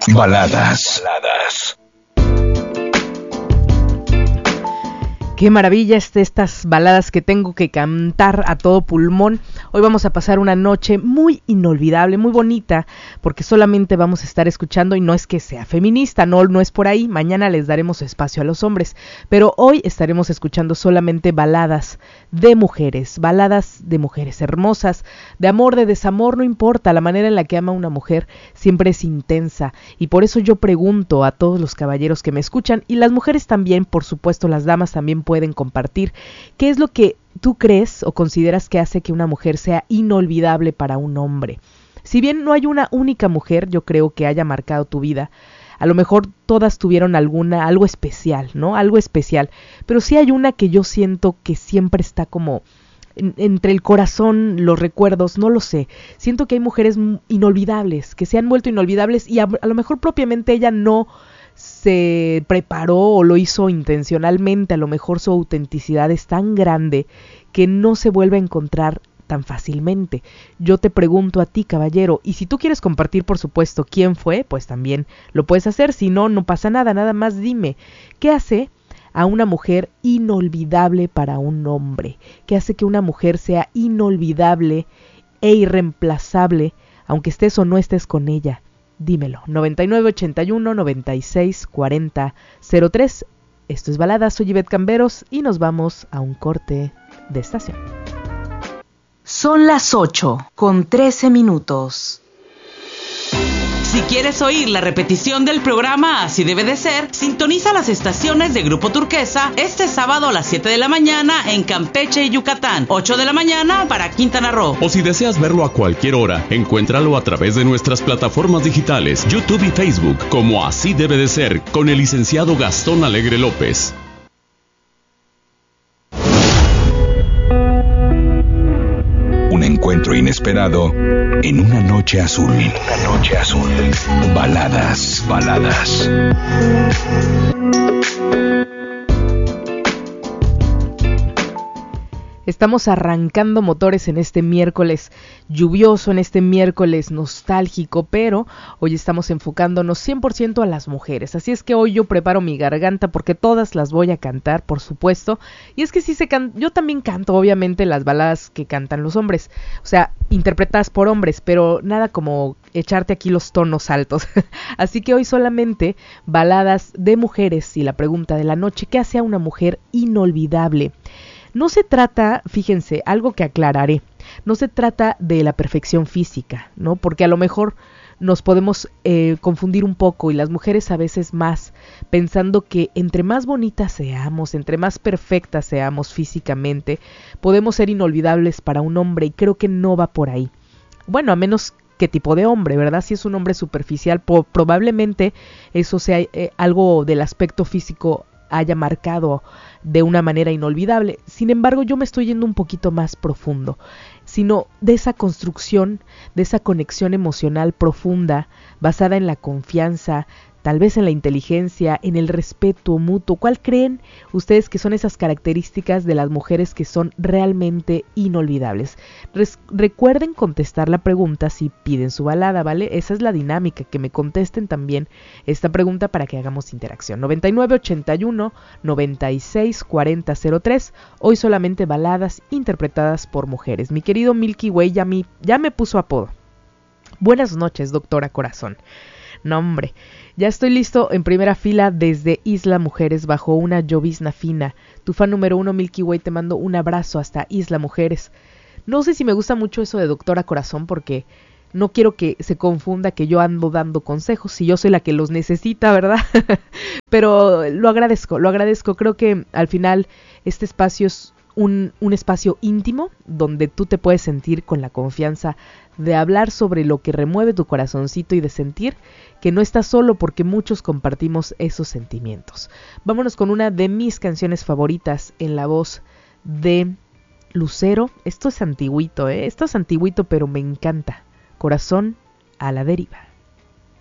Baladas. Qué maravilla estas baladas que tengo que cantar a todo pulmón. Hoy vamos a pasar una noche muy inolvidable, muy bonita, porque solamente vamos a estar escuchando, y no es que sea feminista, no es por ahí, mañana les daremos espacio a los hombres, pero hoy estaremos escuchando solamente baladas de mujeres hermosas, de amor, de desamor, no importa, la manera en la que ama una mujer siempre es intensa, y por eso yo pregunto a todos los caballeros que me escuchan, y las mujeres también, por supuesto, las damas también pueden compartir, ¿qué es lo que tú crees o consideras que hace que una mujer sea inolvidable para un hombre? Si bien no hay una única mujer, yo creo, que haya marcado tu vida, a lo mejor todas tuvieron algo especial, ¿no? Algo especial, pero sí hay una que yo siento que siempre está como entre el corazón, los recuerdos, no lo sé. Siento que hay mujeres inolvidables, que se han vuelto inolvidables y a lo mejor propiamente ella no se preparó o lo hizo intencionalmente, a lo mejor su autenticidad es tan grande que no se vuelve a encontrar tan fácilmente. Yo te pregunto a ti, caballero, y si tú quieres compartir, por supuesto, quién fue, pues también lo puedes hacer, si no, no pasa nada, nada más dime, ¿qué hace a una mujer inolvidable para un hombre? ¿Qué hace que una mujer sea inolvidable e irreemplazable, aunque estés o no estés con ella? Dímelo. 9981-9640-03. Esto es Baladas, soy Ivette Camberos y nos vamos a un corte de estación. Son las 8:13. Si quieres oír la repetición del programa Así Debe de Ser, sintoniza las estaciones de Grupo Turquesa este sábado a las 7 de la mañana en Campeche y Yucatán, 8 de la mañana para Quintana Roo. O si deseas verlo a cualquier hora, encuéntralo a través de nuestras plataformas digitales, YouTube y Facebook, como Así Debe de Ser, con el licenciado Gastón Alegre López. Un encuentro inesperado en una noche azul. Baladas. Estamos arrancando motores en este miércoles lluvioso, en este miércoles nostálgico, pero hoy estamos enfocándonos 100% a las mujeres. Así es que hoy yo preparo mi garganta porque todas las voy a cantar, por supuesto. Y es que sí yo también canto, obviamente, las baladas que cantan los hombres. O sea, interpretadas por hombres, pero nada como echarte aquí los tonos altos. Así que hoy solamente baladas de mujeres. Y la pregunta de la noche, ¿qué hace a una mujer inolvidable? No se trata, fíjense, algo que aclararé, no se trata de la perfección física, ¿no? Porque a lo mejor nos podemos confundir un poco, y las mujeres a veces más, pensando que entre más bonitas seamos, entre más perfectas seamos físicamente, podemos ser inolvidables para un hombre, y creo que no va por ahí. Bueno, a menos qué tipo de hombre, ¿verdad? Si es un hombre superficial, probablemente eso sea algo del aspecto físico haya marcado de una manera inolvidable. Sin embargo, yo me estoy yendo un poquito más profundo, sino de esa construcción, de esa conexión emocional profunda, basada en la confianza, tal vez en la inteligencia, en el respeto mutuo. ¿Cuál creen ustedes que son esas características de las mujeres que son realmente inolvidables? Recuerden contestar la pregunta si piden su balada, ¿vale? Esa es la dinámica, que me contesten también esta pregunta para que hagamos interacción. 9981-9640-03. Hoy solamente baladas interpretadas por mujeres. Mi querido Milky Way ya me puso apodo. Buenas noches, doctora Corazón. No, hombre, ya estoy listo en primera fila desde Isla Mujeres bajo una llovizna fina. Tu fan número 1, Milky Way, te mando un abrazo hasta Isla Mujeres. No sé si me gusta mucho eso de doctora Corazón, porque no quiero que se confunda que yo ando dando consejos, si yo soy la que los necesita, ¿verdad? Pero lo agradezco. Creo que al final este espacio es un espacio íntimo donde tú te puedes sentir con la confianza de hablar sobre lo que remueve tu corazoncito y de sentir que no estás solo, porque muchos compartimos esos sentimientos. Vámonos con una de mis canciones favoritas en la voz de Lucero. Esto es antiguito, pero me encanta. Corazón a la deriva.